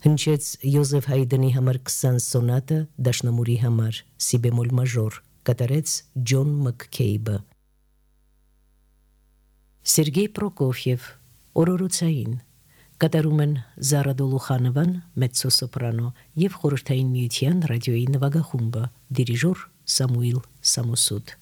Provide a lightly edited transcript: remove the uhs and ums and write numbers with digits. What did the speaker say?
Հնչեց Յոզեֆ Հայդենի համար 20 սոնատը դաշնամուրի համար սի բեմոլ մաժոր, կատարեց Ջոն Մաքքեյբը։ Սերգեյ Պրոկոֆիև օրորոցային կատարում են Զարա Դոլուխանովան մեծոսոպրանո եւ խորհրդային միության ռադիոյի նվագախումբը դիրիժոր Սամուիլ Սամոսուդ։